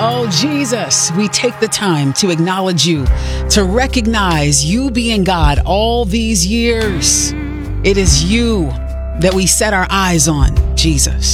Oh, Jesus, we take the time to acknowledge you, to recognize you being God all these years. It is you that we set our eyes on, Jesus.